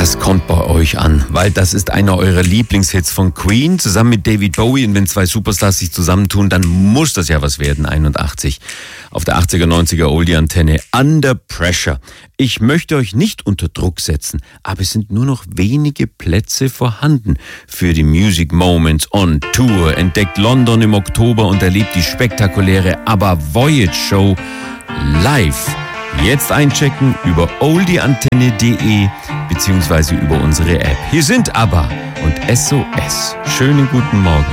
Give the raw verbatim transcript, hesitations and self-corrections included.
Das kommt bei euch an, weil das ist einer eurer Lieblingshits von Queen, zusammen mit David Bowie. Und wenn zwei Superstars sich zusammentun, dann muss das ja was werden, einundachtzig. Auf der achtziger, neunziger Oldie-Antenne, Under Pressure. Ich möchte euch nicht unter Druck setzen, aber es sind nur noch wenige Plätze vorhanden für die Music Moments on Tour. Entdeckt London im Oktober und erlebt die spektakuläre ABBA Voyage Show live. Jetzt einchecken über oldieantenne punkt de beziehungsweise über unsere App. Hier sind ABBA und S O S. Schönen guten Morgen.